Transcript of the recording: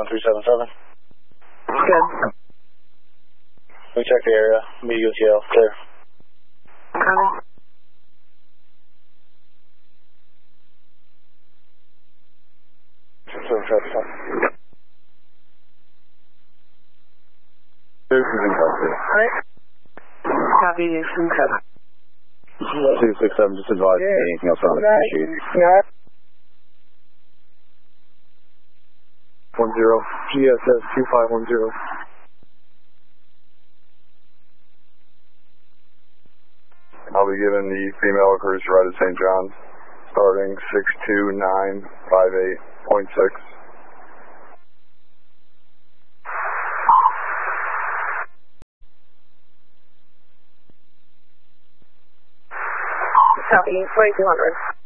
1377. Good. We checked the area. Meet you with Yale. Clear. Coming. Copy, Jason. 267, just advise anything else on the sheet. 10, GSS 2510. I'll be giving the female a cruise ride at St. John's, starting 62958.6. Copy, 2200.